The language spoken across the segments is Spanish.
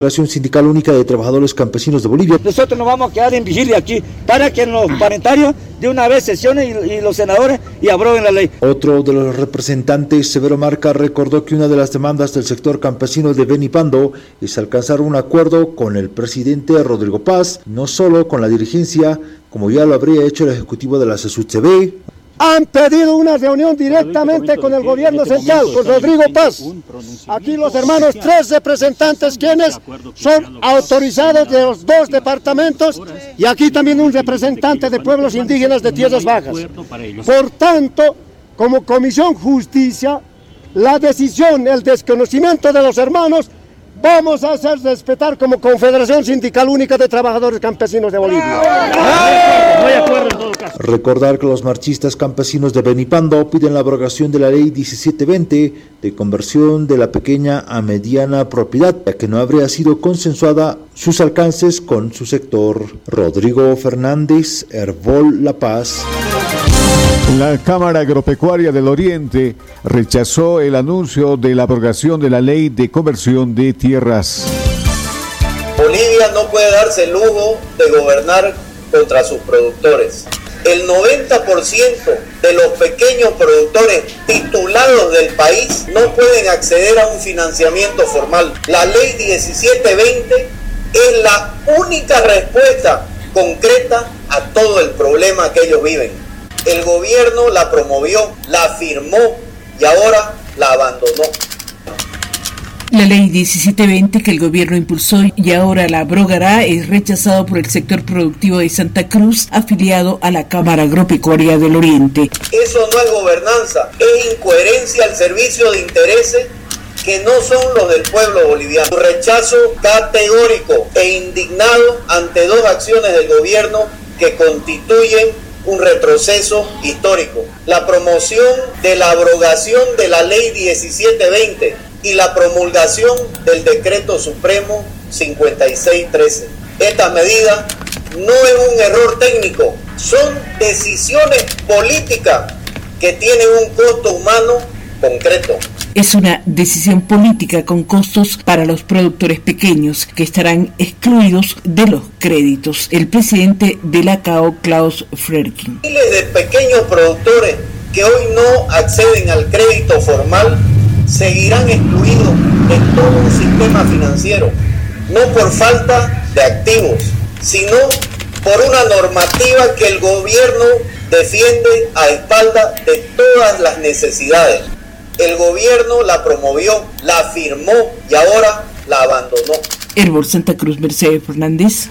Federación Sindical Única de Trabajadores Campesinos de Bolivia. Nosotros nos vamos a quedar en vigilia aquí para que los parlamentarios de una vez sesionen y los senadores y aprueben la ley. Otro de los representantes, Severo Marca, recordó que una de las demandas del sector campesino de Benipando es alcanzar un acuerdo con el presidente Rodrigo Paz, no solo con la dirigencia, como ya lo habría hecho el ejecutivo de la CESUTCB. Han pedido una reunión directamente con el gobierno central, con Rodrigo Paz. Aquí los hermanos, 3 representantes quienes son autorizados de los 2 departamentos y aquí también un representante de pueblos indígenas de tierras bajas. Por tanto, como Comisión Justicia, la decisión, el desconocimiento de los hermanos, vamos a hacer respetar como Confederación Sindical Única de Trabajadores Campesinos de Bolivia. No hay acuerdo en todo caso. Recordar que los marchistas campesinos de Benipando piden la abrogación de la ley 1720 de conversión de la pequeña a mediana propiedad, ya que no habría sido consensuada sus alcances con su sector. Rodrigo Fernández, Herbol La Paz. La Cámara Agropecuaria del Oriente rechazó el anuncio de la abrogación de la ley de conversión de tierras. Bolivia no puede darse el lujo de gobernar contra sus productores. El 90% de los pequeños productores titulados del país no pueden acceder a un financiamiento formal. La ley 1720 es la única respuesta concreta a todo el problema que ellos viven. El gobierno la promovió, la firmó y ahora la abandonó. La ley 1720 que el gobierno impulsó y ahora la abrogará es rechazado por el sector productivo de Santa Cruz, afiliado a la Cámara Agropecuaria del Oriente. Eso no es gobernanza, es incoherencia al servicio de intereses que no son los del pueblo boliviano. Un rechazo categórico e indignado ante 2 acciones del gobierno que constituyen un retroceso histórico. La promoción de la abrogación de la ley 1720 y la promulgación del decreto supremo 5613. Esta medida no es un error técnico, son decisiones políticas que tienen un costo humano concreto. Es una decisión política con costos para los productores pequeños que estarán excluidos de los créditos. El presidente de la CAO, Klaus Frerking. Miles de pequeños productores que hoy no acceden al crédito formal seguirán excluidos de todo un sistema financiero, no por falta de activos, sino por una normativa que el gobierno defiende a espaldas de todas las necesidades. El gobierno la promovió, la firmó y ahora la abandonó. Herbol Santa Cruz, Mercedes Fernández.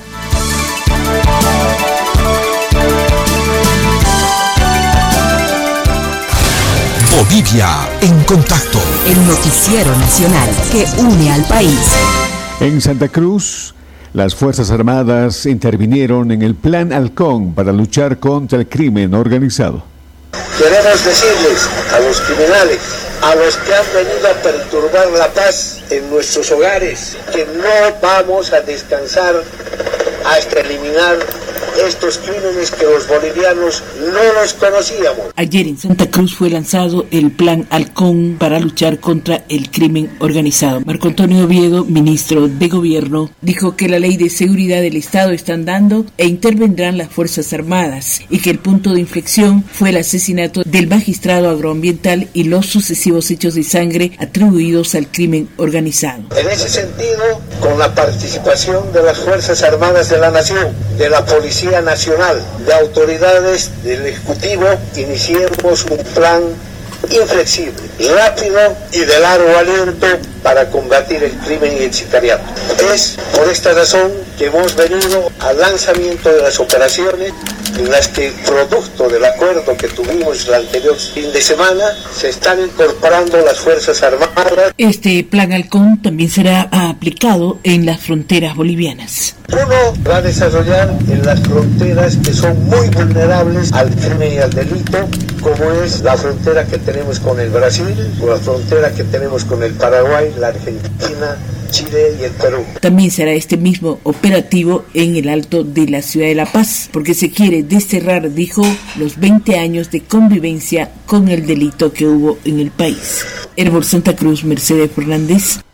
Bolivia en contacto. El noticiero nacional que une al país. En Santa Cruz, las Fuerzas Armadas intervinieron en el Plan Halcón para luchar contra el crimen organizado. Queremos decirles a los criminales, a los que han venido a perturbar la paz en nuestros hogares, que no vamos a descansar hasta eliminar estos crímenes que los bolivianos no los conocíamos. Ayer en Santa Cruz fue lanzado el Plan Halcón para luchar contra el crimen organizado. Marco Antonio Oviedo, ministro de Gobierno, dijo que la ley de seguridad del Estado está andando e intervendrán las Fuerzas Armadas y que el punto de inflexión fue el asesinato del magistrado agroambiental y los sucesivos hechos de sangre atribuidos al crimen organizado. En ese sentido, con la participación de las Fuerzas Armadas de la Nación, de la Policía Nacional, de autoridades del Ejecutivo, iniciemos un plan inflexible, rápido y de largo aliento para combatir el crimen y el sicariato. Es por esta razón que hemos venido al lanzamiento de las operaciones en las que, producto del acuerdo que tuvimos el anterior fin de semana, se están incorporando las Fuerzas Armadas. Este Plan Halcón también será aplicado en las fronteras bolivianas. Uno va a desarrollar en las fronteras que son muy vulnerables al crimen y al delito, como es la frontera que tenemos con el Brasil, o la frontera que tenemos con el Paraguay, la Argentina, Chile y el Perú. También será este mismo operativo en el Alto de la Ciudad de La Paz, porque se quiere desterrar, dijo, los 20 años de convivencia con el delito que hubo en el país. Herbol Santa Cruz, Mercedes Fernández.